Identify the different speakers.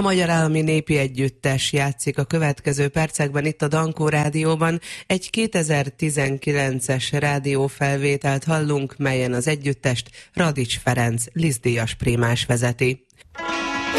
Speaker 1: A Magyar Állami Népi Együttes játszik a következő percekben itt a Dankó Rádióban. Egy 2019-es rádiófelvételt hallunk, melyen az együttest Radics Ferenc Liszt-díjas prímás vezeti.